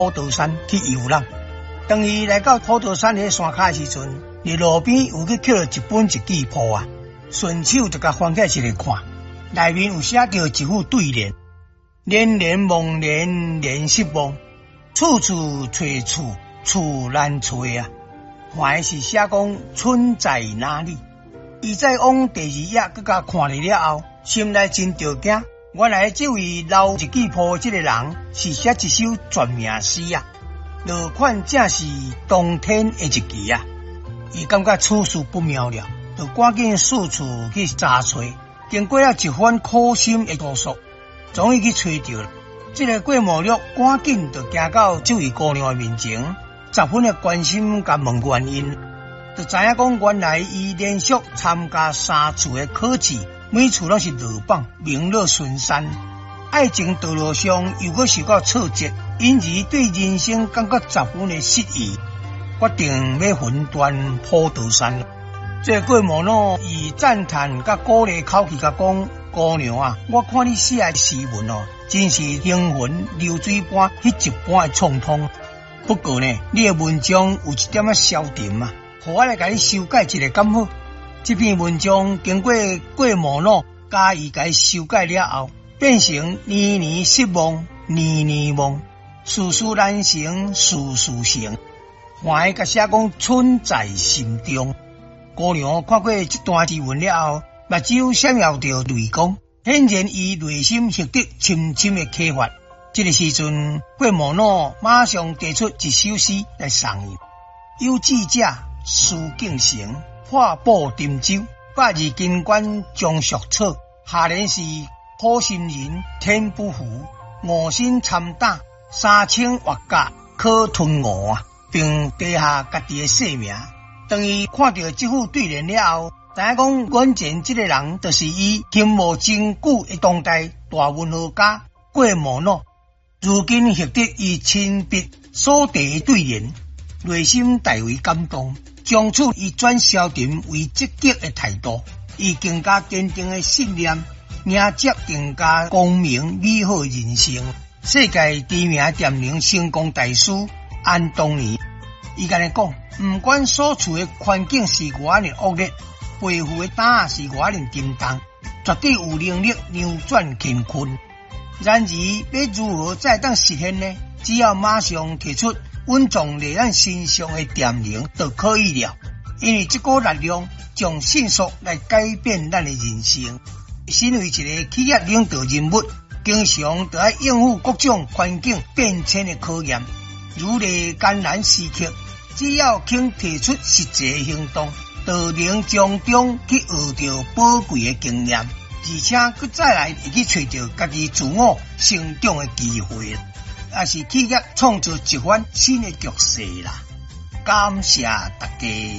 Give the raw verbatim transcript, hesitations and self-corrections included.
普陀山去游览。当伊来到普陀山迄山骹的时阵，伫路边有去捡到一本日记簿啊，顺手就甲翻起一个看，内面有写着一副对联：年年梦年年失望，处处找厝厝难找啊。看的是写讲春在哪里。伊再往第二页搁甲看了了后，心内真着惊。原来这位留日记簿这个人是写一首绝命诗啊，落款正是当天的日期啊。伊感觉处事不妙了，就赶紧四处去查找。经过了一番苦心的摸索，终于去找到了。这个郭沫若赶紧就行到这位姑娘的面前，十分的关心甲问原因，就知影讲原来伊连续参加三次的考试。每次拢是落榜，名落孙山。爱情道路上又搁受到挫折，因而对人生感觉十分的失意，决定要分段普陀山。这郭沫若以赞叹甲鼓励口气甲讲：姑娘啊，我看你写的诗文哦，真是灵魂流水般迄一般的畅通。不过呢，你的文章有一点仔消沉啊，互我来甲你修改一下敢好？这篇文章经过郭沫若加以改修改了后，变成年年失望，年年梦，事事难成，事事成。还会甲写讲春在心中。姑娘看过这段字文了后，目睭闪耀着泪光，显然伊内心获得深深的启发。这个时阵，郭沫若马上提出一首诗来送伊：有志者事竟成。画布沉舟，百日金冠终属草。下联是苦心人天不服，卧薪尝胆，三千月甲可吞吴啊，并记下家己的姓名。当伊看到这副对联了后，知影讲关键这个人就是伊勤务真久的当代大文学家郭沫若。如今获得伊亲笔所题的对联，内心大为感动。从此，伊转消沉为积极的态度，以更加坚定的信念，迎接更加光明美好人生。世界知名电影成功大师安东尼，伊甲你讲，不管所处的环境是偌尼恶劣，背负的担是偌尼沉重，绝对有能力扭转乾坤。然而，要如何才当实现呢？只要马上提出稳重在咱身上的电铃就可以了，因为这股力量将迅速来改变咱的人生。身为一个企业领导人物，经常都要应付各种环境变迁的考验，如历艰难时刻，只要肯提出实际的行动，就能从中去学到宝贵的经验，而且佮再来会去找到家己自我成长的机会。也是企业创造一番新的局势啦。感谢大家。